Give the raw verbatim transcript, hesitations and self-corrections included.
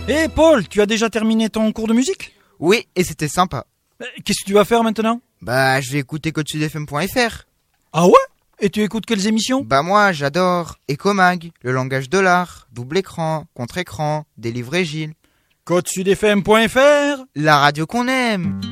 Hé hey Paul, tu as déjà terminé ton cours de musique? Oui, et c'était sympa. Qu'est-ce que tu vas faire maintenant? Bah, je vais écouter code sud f m point f r. Ah ouais? Et tu écoutes quelles émissions? Bah moi, j'adore Ecomag, le langage de l'art, double écran, contre-écran, Délivrer Gilles. code sud f m point f r, la radio qu'on aime.